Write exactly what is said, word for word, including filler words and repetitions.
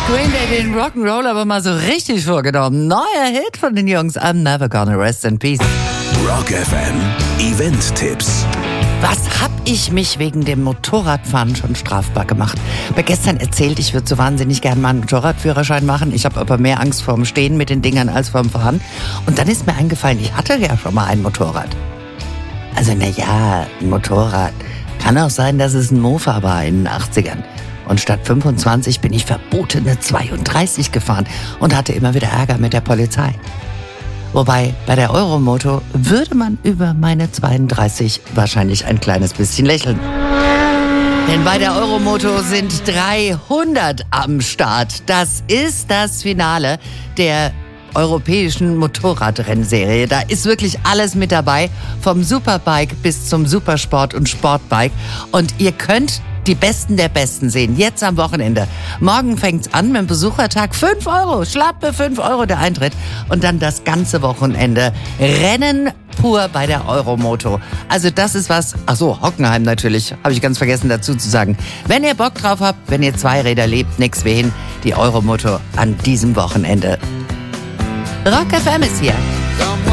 Green Day den Rock'n'Roll aber mal so richtig vorgenommen. Neuer Hit von den Jungs, I'm Never Gonna Rest in Peace. Rock F M Event-Tipps. Was hab ich mich wegen dem Motorradfahren schon strafbar gemacht? Bei gestern erzählt, ich würde so wahnsinnig gern mal einen Motorradführerschein machen. Ich habe aber mehr Angst vorm Stehen mit den Dingern als vorm Fahren. Und dann ist mir eingefallen, ich hatte ja schon mal ein Motorrad. Also na ja, ein Motorrad. Kann auch sein, dass es ein Mofa war in den achtzigern. Und statt fünfundzwanzig bin ich verbotene zweiunddreißig gefahren und hatte immer wieder Ärger mit der Polizei. Wobei, bei der Euromoto würde man über meine zweiunddreißig wahrscheinlich ein kleines bisschen lächeln. Denn bei der Euromoto sind dreihundert am Start. Das ist das Finale der europäischen Motorradrennserie. Da ist wirklich alles mit dabei, vom Superbike bis zum Supersport und Sportbike. Und ihr könnt die Besten der Besten sehen, jetzt am Wochenende. Morgen fängt's an mit dem Besuchertag. fünf Euro, schlappe fünf Euro der Eintritt. Und dann das ganze Wochenende Rennen pur bei der Euromoto. Also das ist was, ach so, Hockenheim natürlich, habe ich ganz vergessen dazu zu sagen. Wenn ihr Bock drauf habt, wenn ihr Zweiräder liebt, nix wie hin, die Euromoto an diesem Wochenende. Rock F M ist hier.